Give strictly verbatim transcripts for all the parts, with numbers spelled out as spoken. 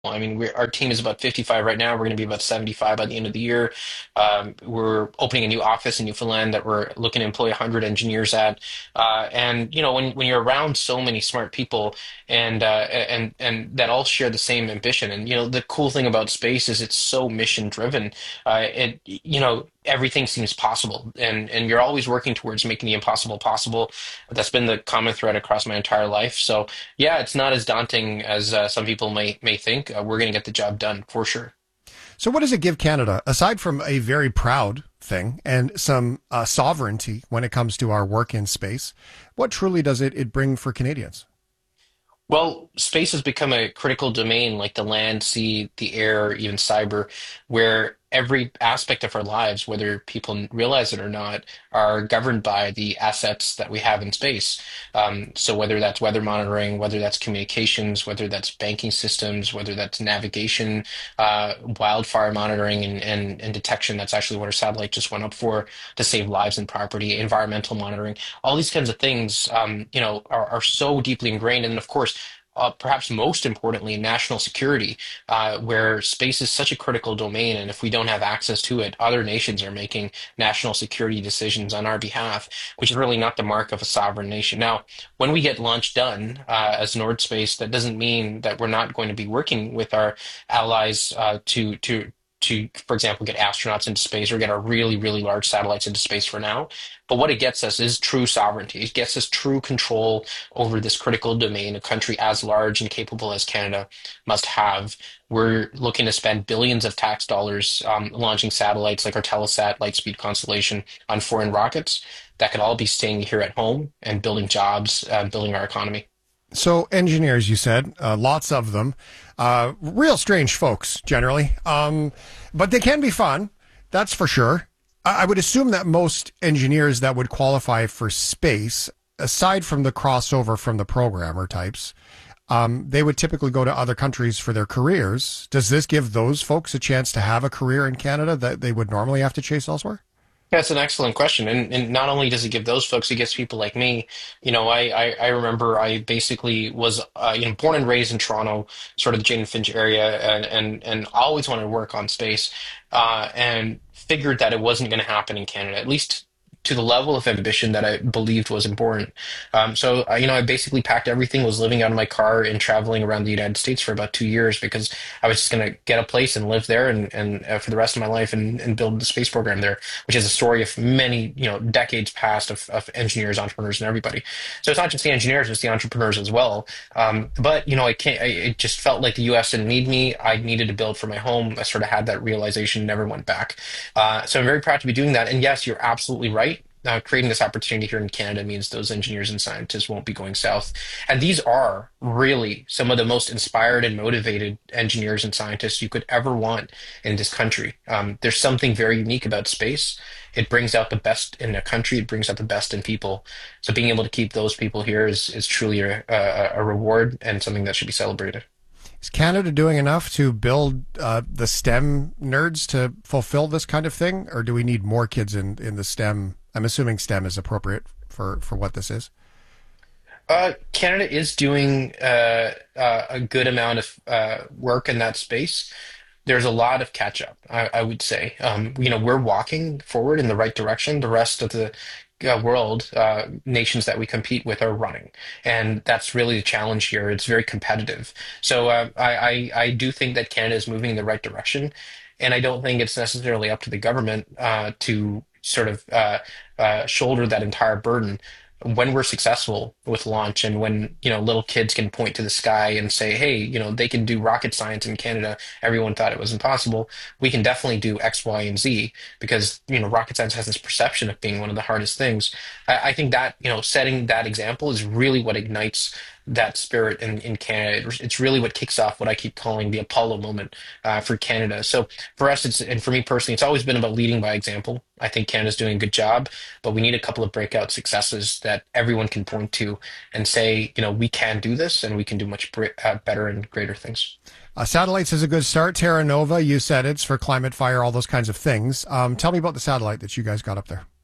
I mean, we're, our team is about fifty-five right now. We're going to be about seventy-five by the end of the year. Um, we're opening a new office in Newfoundland that we're looking to employ one hundred engineers at. Uh, and you know, when when you're around so many smart people and uh, and and that all share the same ambition, and you know, the cool thing about space is it's so mission driven. Uh, it you know. Everything seems possible, and and you're always working towards making the impossible possible. That's been the common thread across my entire life. So, yeah, it's not as daunting as uh, some people may may think. Uh, we're going to get the job done for sure. So, what does it give Canada, aside from a very proud thing and some uh, sovereignty when it comes to our work in space? What truly does it, it bring for Canadians? Well, space has become a critical domain like the land, sea, the air, even cyber, where every aspect of our lives, whether people realize it or not, are governed by the assets that we have in space. Um, so whether that's weather monitoring, whether that's communications, whether that's banking systems, whether that's navigation, uh, wildfire monitoring and, and, and detection, that's actually what our satellite just went up for to save lives and property, environmental monitoring, all these kinds of things, um, you know, are, are so deeply ingrained. And of course, uh, perhaps most importantly, national security, uh, where space is such a critical domain. And if we don't have access to it, other nations are making national security decisions on our behalf, which is really not the mark of a sovereign nation. Now, when we get launch done uh, as Nord Space, that doesn't mean that we're not going to be working with our allies uh, to to to, for example, get astronauts into space or get our really, really large satellites into space for now. But what it gets us is true sovereignty. It gets us true control over this critical domain a country as large and capable as Canada must have. We're looking to spend billions of tax dollars um, launching satellites like our Telesat Lightspeed constellation on foreign rockets that could all be staying here at home and building jobs, uh, building our economy. So, engineers, you said, uh, lots of them, uh, real strange folks generally, um, but they can be fun, that's for sure. I, I would assume that most engineers that would qualify for space, aside from the crossover from the programmer types, um, they would typically go to other countries for their careers. Does this give those folks a chance to have a career in Canada that they would normally have to chase elsewhere? That's an excellent question. And, and not only does it give those folks, it gives people like me. You know, I, I, I remember I basically was, uh, you know, born and raised in Toronto, sort of the Jane and Finch area, and, and, and always wanted to work on space, uh, and figured that it wasn't going to happen in Canada, at least to the level of ambition that I believed was important. Um, so, uh, you know, I basically packed everything, was living out of my car and traveling around the United States for about two years because I was just going to get a place and live there and, and uh, for the rest of my life and, and build the space program there, which is a story of many, you know, decades past of, of engineers, entrepreneurs, and everybody. So it's not just the engineers, it's the entrepreneurs as well. Um, but, you know, I can't, I, it just felt like the U S didn't need me. I needed to build for my home. I sort of had that realization, never went back. Uh, so I'm very proud to be doing that. And yes, you're absolutely right. Uh, creating this opportunity here in Canada means those engineers and scientists won't be going south. And these are really some of the most inspired and motivated engineers and scientists you could ever want in this country. Um, there's something very unique about space. It brings out the best in a country. It brings out the best in people. So being able to keep those people here is is truly a, a, a reward and something that should be celebrated. Is Canada doing enough to build uh, the STEM nerds to fulfill this kind of thing, or do we need more kids in, in the STEM? I'm assuming STEM is appropriate for, for what this is. Uh, Canada is doing uh, uh, a good amount of uh, work in that space. There's a lot of catch up, I, I would say. Um, you know, we're walking forward in the right direction. The rest of the uh, world, uh, nations that we compete with are running, and that's really the challenge here. It's very competitive. So uh, I, I I do think that Canada is moving in the right direction, and I don't think it's necessarily up to the government uh, to sort of uh, uh, shoulder that entire burden when we're successful with launch and when you know little kids can point to the sky and say, hey, you know they can do rocket science in Canada. Everyone thought it was impossible. We can definitely do X, Y, and Z because you know rocket science has this perception of being one of the hardest things. I, I think that you know setting that example is really what ignites that spirit in, in Canada. It- It's really what kicks off what I keep calling the Apollo moment uh, for Canada. So for us, it's and for me personally, it's always been about leading by example. I think Canada's doing a good job, but we need a couple of breakout successes that everyone can point to and say, you know, we can do this and we can do much br- uh, better and greater things. Uh, satellites is a good start. Terra Nova, you said it's for climate, fire, all those kinds of things. Um, tell me about the satellite that you guys got up there.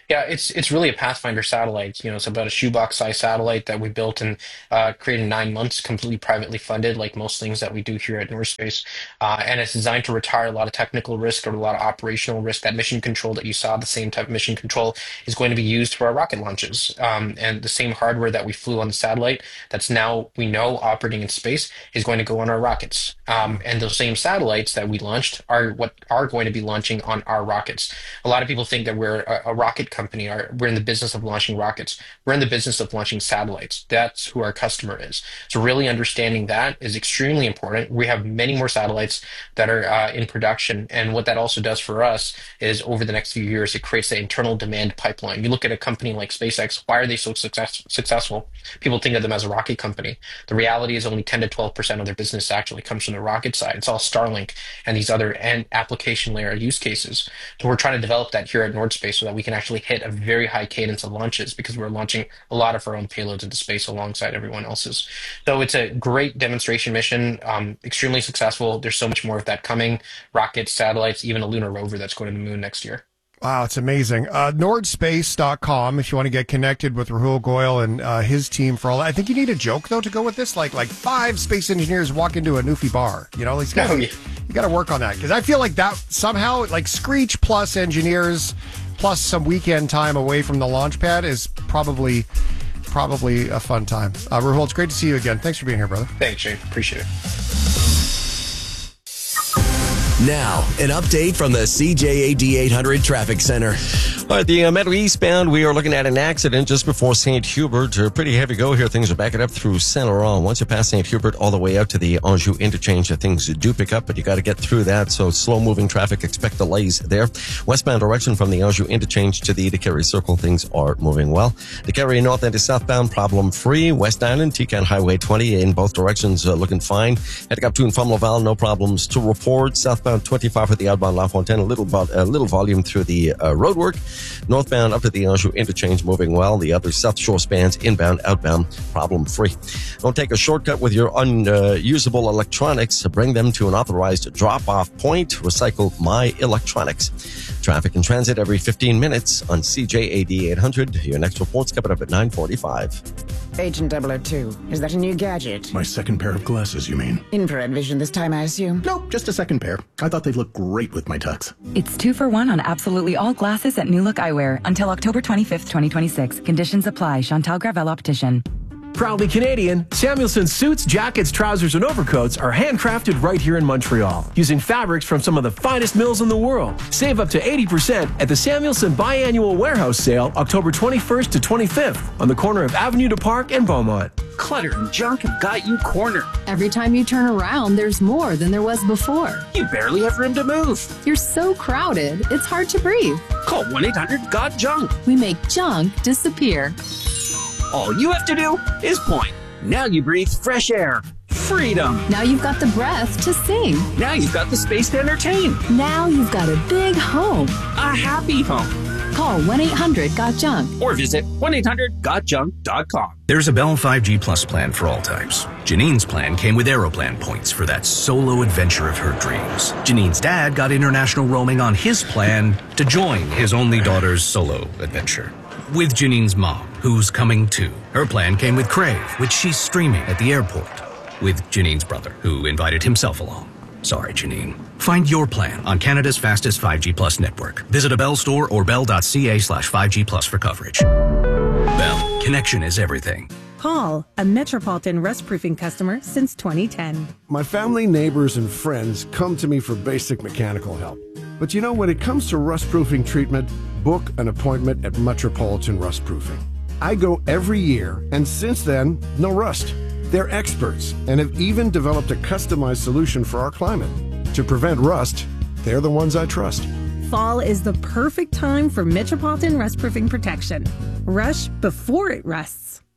Yeah, it's it's really a Pathfinder satellite. You know, it's about a shoebox size satellite that we built and uh, created in nine months, completely privately funded, like most things that we do here at North Space. Uh, and it's designed to retire a lot of technical risk or a lot of operational risk. That mission control that you saw, the same type of mission control, is going to be used for our rocket launches. Um, and the same hardware that we flew on the satellite, that's now we know operating in space, is going to go on our rockets. Um, and those same satellites that we launched are what are going to be launching on our rockets. A lot of people think that we're a, a rocket company. Our, we're in the business of launching rockets. We're in the business of launching satellites. That's who our customer is. So really understanding that is extremely important. We have many more satellites that are uh, in production. And what that also does for us is over the next few years, it creates the internal demand pipeline. You look at a company like SpaceX, why are they so success, successful? People think of them as a rocket company. The reality is only ten to twelve percent of their business actually comes from the rocket side. It's all Starlink and these other and application layer use cases. So we're trying to develop that here at NordSpace so that we can actually hit a very high cadence of launches because we're launching a lot of our own payloads into space alongside everyone else's. So it's a great demonstration mission, um, extremely successful. There's so much more of that coming. Rockets, satellites, even a lunar rover that's going to the moon next year. Wow, it's amazing. Uh, nord space dot com if you want to get connected with Rahul Goyal and uh, his team for all that. I think you need a joke, though, to go with this. Like like five space engineers walk into a Newfie bar. You know, like, Oh, yeah. you got to work on that. Because I feel like that somehow, like Screech plus engineers plus some weekend time away from the launch pad is probably probably a fun time. Uh, Rahul, it's great to see you again. Thanks for being here, brother. Thanks, Shane. Appreciate it. Now, an update from the C J A D eight hundred Traffic Center. All right, the uh, Metro eastbound, we are looking at an accident just before Saint Hubert. Uh, pretty heavy go here. Things are backing up through Saint Laurent. Once you pass Saint Hubert all the way out to the Anjou interchange, uh, things do pick up, but you got to get through that. So slow-moving traffic, expect delays there. Westbound direction from the Anjou interchange to the DeCarry Circle, things are moving well. DeCarry north and to southbound, problem-free. West Island, Tecan Highway twenty in both directions, uh, looking fine. Heading up to and from Laval, no problems to report. Southbound twenty-five for the outbound La Fontaine, a little, vo- a little volume through the uh, roadwork. Northbound up to the Anjou interchange moving well. The other South Shore spans inbound, outbound, problem-free. Don't take a shortcut with your unusable electronics. Bring them to an authorized drop-off point. Recycle My Electronics. Traffic and transit every fifteen minutes on C J A D eight hundred. Your next report's coming up at nine forty-five. Agent double oh two, is that a new gadget? My second pair of glasses, you mean? Infrared vision this time, I assume? Nope, just a second pair. I thought they'd look great with my tux. It's two for one on absolutely all glasses at New Look Eyewear until October twenty-fifth, twenty twenty-six. Conditions apply. Chantal Gravel Optician. Proudly Canadian, Samuelson suits, jackets, trousers, and overcoats are handcrafted right here in Montreal, using fabrics from some of the finest mills in the world. Save up to eighty percent at the Samuelson Biannual Warehouse Sale, October twenty-first to twenty-fifth, on the corner of Avenue du Parc and Beaumont. Clutter and junk have got you cornered. Every time you turn around, there's more than there was before. You barely have room to move. You're so crowded, it's hard to breathe. Call one eight hundred got junk. We make junk disappear. All you have to do is point. Now you breathe fresh air. Freedom. Now you've got the breath to sing. Now you've got the space to entertain. Now you've got a big home. A happy home. Call one eight hundred got junk. Or visit one eight hundred got junk dot com. There's a Bell five G Plus plan for all types. Janine's plan came with Aeroplan points for that solo adventure of her dreams. Janine's dad got international roaming on his plan to join his only daughter's solo adventure. With Janine's mom, who's coming too. Her plan came with Crave, which she's streaming at the airport. With Janine's brother, who invited himself along. Sorry, Janine. Find your plan on Canada's fastest five G Plus network. Visit a Bell store or bell.ca slash 5G Plus for coverage. Bell, connection is everything. Paul, a Metropolitan rust-proofing customer since twenty ten. My family, neighbors, and friends come to me for basic mechanical help. But you know, when it comes to rust-proofing treatment, book an appointment at Metropolitan Rust-Proofing. I go every year, and since then, no rust. They're experts and have even developed a customized solution for our climate. To prevent rust, they're the ones I trust. Fall is the perfect time for Metropolitan rust-proofing protection. Rush before it rusts.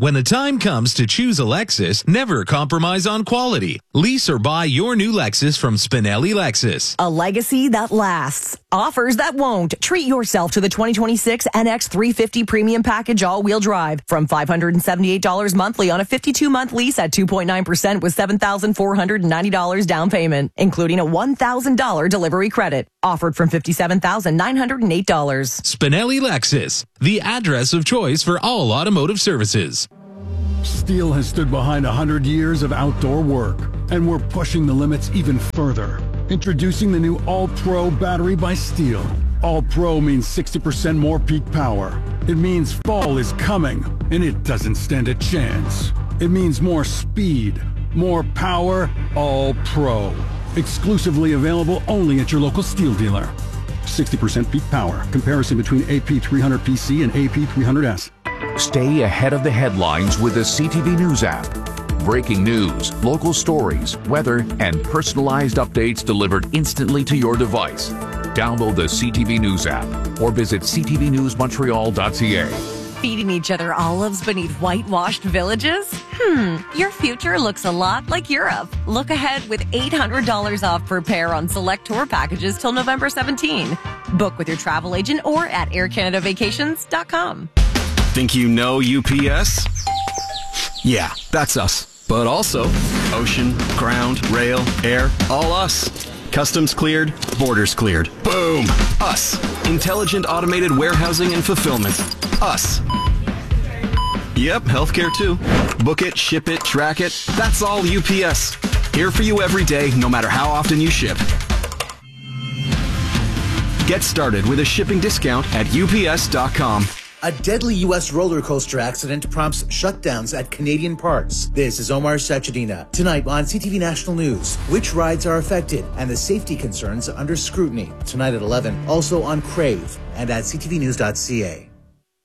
When the time comes to choose a Lexus, never compromise on quality. Lease or buy your new Lexus from Spinelli Lexus. A legacy that lasts. Offers that won't. Treat yourself to the twenty twenty-six N X three fifty Premium Package All-Wheel Drive from five hundred seventy-eight dollars monthly on a fifty-two month lease at two point nine percent with seven thousand four hundred ninety dollars down payment, including a one thousand dollars delivery credit. Offered from fifty-seven thousand nine hundred eight dollars. Spinelli Lexus, the address of choice for all automotive services. Steel has stood behind one hundred years of outdoor work, and we're pushing the limits even further. Introducing the new All-Pro battery by Steel. All-Pro means sixty percent more peak power. It means fall is coming, and it doesn't stand a chance. It means more speed, more power, All-Pro. Exclusively available only at your local Steel dealer. sixty percent peak power. Comparison between A P three hundred P C and A P three hundred S. Stay ahead of the headlines with the C T V News app. Breaking news, local stories, weather, and personalized updates delivered instantly to your device. Download the C T V News app or visit c t v news montreal dot c a. Feeding each other olives beneath whitewashed villages? Hmm, your future looks a lot like Europe. Look ahead with eight hundred dollars off per pair on select tour packages till November seventeenth. Book with your travel agent or at air canada vacations dot com. Think you know U P S? Yeah, that's us. But also ocean, ground, rail, air, all us. Customs cleared, borders cleared. Boom! Us. Intelligent automated warehousing and fulfillment. Us. Yep, healthcare too. Book it, ship it, track it. That's all U P S. Here for you every day, no matter how often you ship. Get started with a shipping discount at U P S dot com. A deadly U S roller coaster accident prompts shutdowns at Canadian parks. This is Omar Sachedina. Tonight on C T V National News, which rides are affected and the safety concerns under scrutiny. Tonight at eleven, also on Crave and at c t v news dot c a.